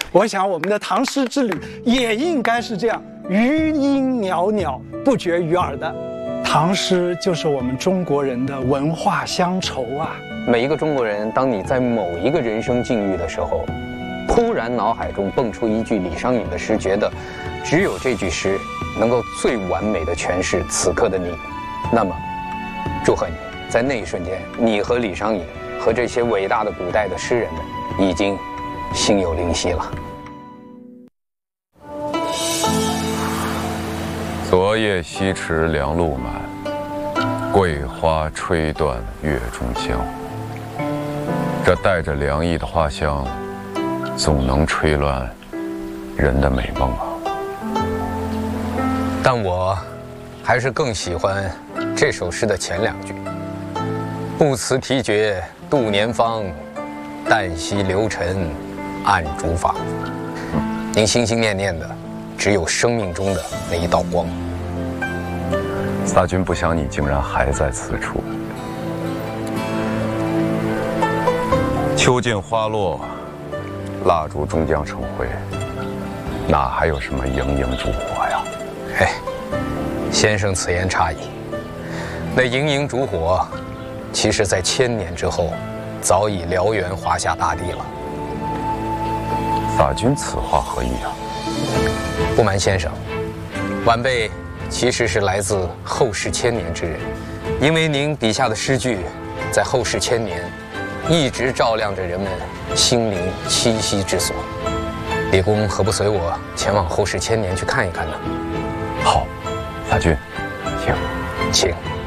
我想我们的唐诗之旅也应该是这样，余音袅袅，不绝于耳的。唐诗就是我们中国人的文化乡愁啊！ 每一个中国人，当你在某一个人生境遇的时候，突然脑海中蹦出一句李商隐的诗，觉得只有这句诗能够最完美的诠释此刻的你，那么，祝贺你，在那一瞬间，你和李商隐和这些伟大的古代的诗人们已经心有灵犀了。 昨夜西池凉露满，桂花吹断月中香。这带着凉意的花香，总能吹乱人的美梦啊。 但我还是更喜欢这首诗的前两句：不辞疲绝度年芳，旦夕流尘暗烛坊。您心心念念的只有生命中的那一道光。 撒君不想你竟然还在此处。秋尽花落，蜡烛终将成灰，哪还有什么盈盈烛火呀？ 哎，先生此言差矣。那盈盈烛火，其实在千年之后，早已燎原华夏大地了。 撒君此话何意啊？ 不瞒先生，晚辈其实是来自后世千年之人，因为您笔下的诗句，在后世千年，一直照亮着人们心灵栖息之所。李公何不随我前往后世千年去看一看呢？ 好，撒君，请。 请。